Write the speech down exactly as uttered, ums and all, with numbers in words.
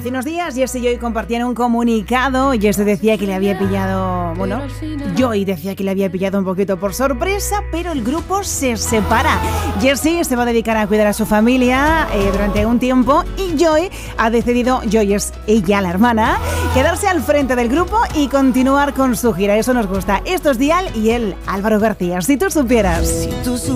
Hace unos días Jess y Joy compartían un comunicado. Jess decía que le había pillado, bueno, Joy decía que le había pillado un poquito por sorpresa, pero el grupo se separa. Jessie se va a dedicar a cuidar a su familia eh, durante un tiempo y Joy ha decidido, Joy es ella, la hermana, quedarse al frente del grupo y continuar con su gira. Eso nos gusta. Esto es Dial y él, Álvaro García. Si tú supieras. Si tú